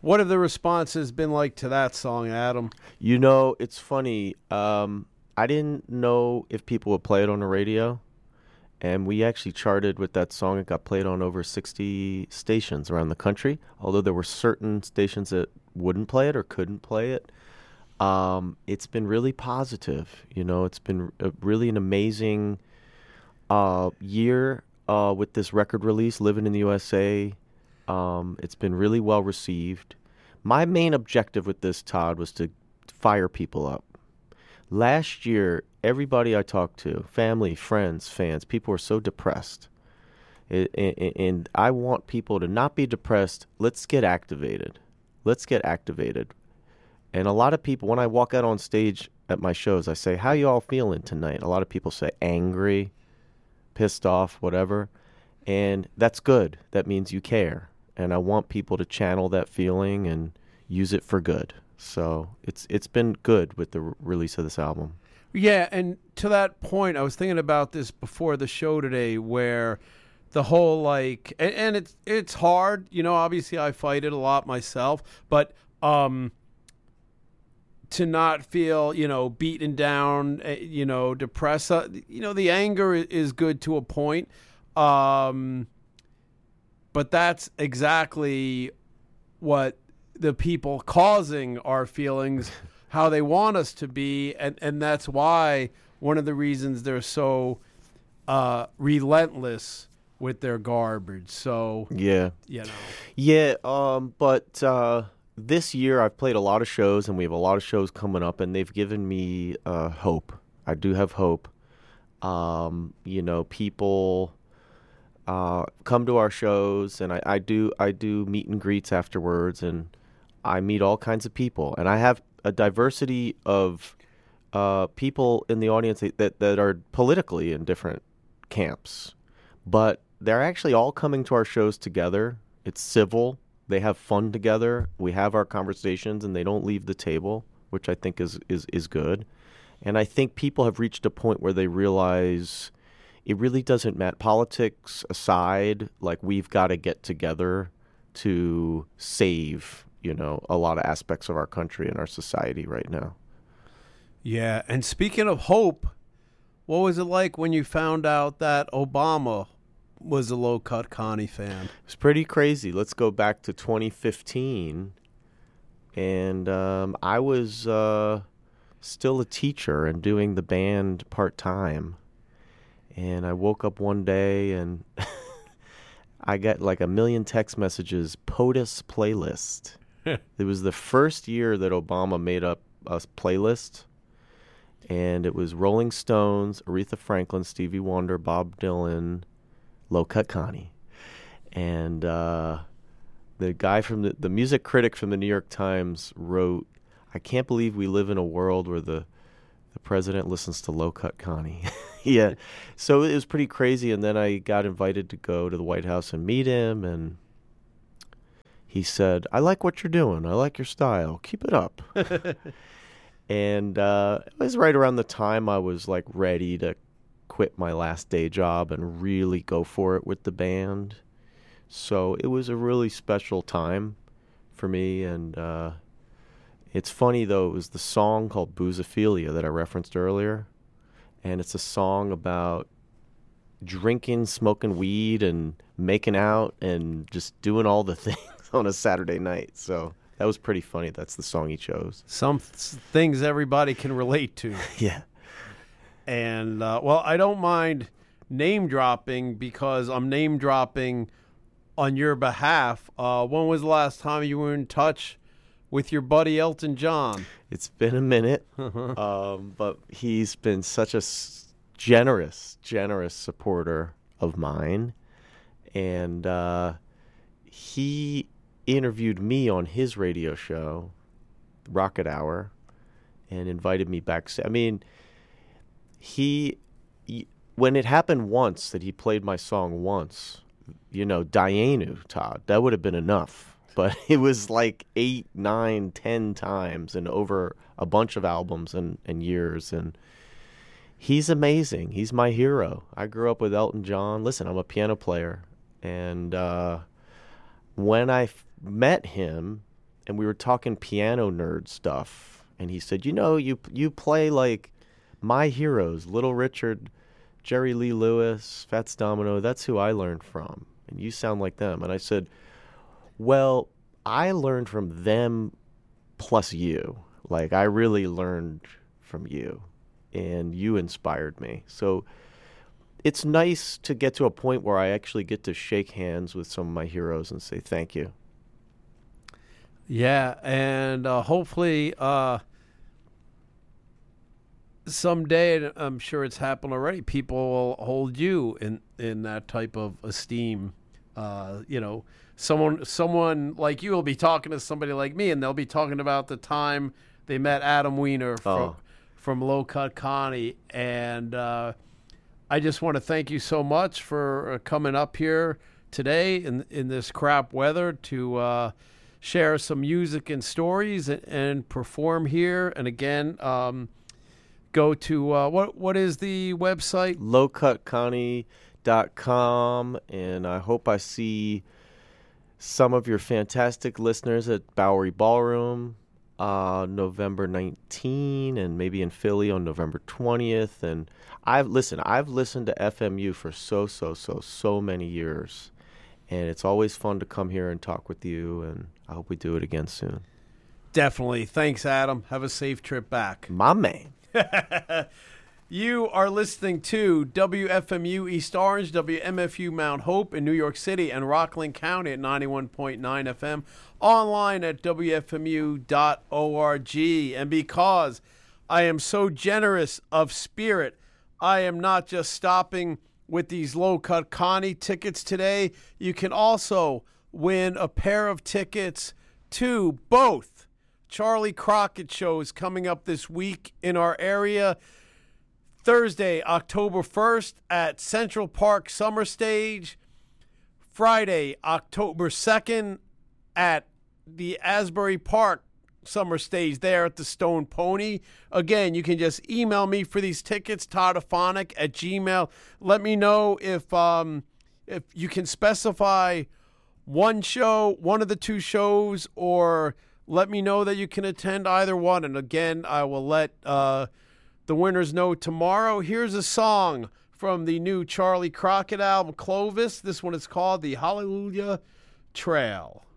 What have the responses been like to that song, Adam? You know, it's funny. I didn't know if people would play it on the radio, and we actually charted with that song. It got played on over 60 stations around the country, although there were certain stations that wouldn't play it or couldn't play it. It's been really positive. You know, it's been really an amazing year with this record release, Living in the USA. It's been really well received. My main objective with this, Todd, was to fire people up. Last year, everybody I talked to, family, friends, fans, people were so depressed. And I want people to not be depressed. Let's get activated. Let's get activated. And a lot of people, when I walk out on stage at my shows, I say, how you all feeling tonight? A lot of people say angry, pissed off, whatever. And that's good. That means you care. And I want people to channel that feeling and use it for good. So it's been good with the release of this album. Yeah, and to that point, I was thinking about this before the show today, where the whole like, and it's hard, you know. Obviously, I fight it a lot myself, but to not feel, you know, beaten down, you know, depressed. You know, the anger is good to a point, but that's exactly what the people causing our feelings, how they want us to be, and that's why one of the reasons they're so relentless with their garbage. So yeah, you know, yeah. But this year I've played a lot of shows, and we have a lot of shows coming up, and they've given me hope. I do have hope. You know, people come to our shows, and I do meet and greets afterwards, and I meet all kinds of people, and I have a diversity of people in the audience that are politically in different camps, but they're actually all coming to our shows together. It's civil. They have fun together. We have our conversations, and they don't leave the table, which I think is good. And I think people have reached a point where they realize it really doesn't matter. Politics aside, like, we've got to get together to save, you know, a lot of aspects of our country and our society right now. Yeah, and speaking of hope, what was it like when you found out that Obama was a Low Cut Connie fan? It was pretty crazy. Let's go back to 2015, and I was still a teacher and doing the band part-time, and I woke up one day and I got like a million text messages, POTUS playlist. It was the first year that Obama made up a playlist, and it was Rolling Stones, Aretha Franklin, Stevie Wonder, Bob Dylan, Low Cut Connie. And the guy from the music critic from the New York Times wrote, I can't believe we live in a world where the president listens to Low Cut Connie. Yeah. So it was pretty crazy, and then I got invited to go to the White House and meet him, and he said, I like what you're doing. I like your style. Keep it up. And it was right around the time I was like ready to quit my last day job and really go for it with the band. So it was a really special time for me. And it's funny, though, it was the song called Boozophilia that I referenced earlier. And it's a song about drinking, smoking weed, and making out, and just doing all the things on a Saturday night. So that was pretty funny. That's the song he chose. Some things everybody can relate to. Yeah. And, well, I don't mind name dropping because I'm name dropping on your behalf. When was the last time you were in touch with your buddy Elton John? It's been a minute, but he's been such a generous supporter of mine. And he interviewed me on his radio show, Rocket Hour, and invited me back. I mean, when it happened once that he played my song once, you know, Dayenu, Todd, that would have been enough. But it was like 8, 9, 10 times and over a bunch of albums and years. And he's amazing. He's my hero. I grew up with Elton John. Listen, I'm a piano player. And when I met him and we were talking piano nerd stuff. And he said, you play like my heroes, Little Richard, Jerry Lee Lewis, Fats Domino. That's who I learned from. And you sound like them. And I said, well, I learned from them plus you. Like, I really learned from you, and you inspired me. So it's nice to get to a point where I actually get to shake hands with some of my heroes and say thank you. Yeah, and hopefully someday, and I'm sure it's happened already, people will hold you in that type of esteem. Someone like you will be talking to somebody like me, and they'll be talking about the time they met Adam Weiner from Low Cut Connie. And I just want to thank you so much for coming up here today in this crap weather to share some music and stories and perform here. And again, go to what is the website? lowcutconnie.com, and I hope I see some of your fantastic listeners at Bowery Ballroom November 19, and maybe in Philly on November 20th. And I've listened to FMU for so many years, and it's always fun to come here and talk with you, and I hope we do it again soon. Definitely. Thanks, Adam. Have a safe trip back. My man. You are listening to WFMU East Orange, WMFU Mount Hope in New York City and Rockland County at 91.9 FM, online at WFMU.org. And because I am so generous of spirit, I am not just stopping with these Low Cut Connie tickets today. You can also win a pair of tickets to both Charlie Crockett shows coming up this week in our area. Thursday, October 1st at Central Park Summer Stage. Friday, October 2nd at the Asbury Park Summer Stage there at the Stone Pony. Again, you can just email me for these tickets, toddaphonic@gmail.com. Let me know if you can specify one of the two shows, or let me know that you can attend either one. And again, I will let the winners know tomorrow. Here's a song from the new Charlie Crockett album, Clovis. This one is called The Hallelujah Trail.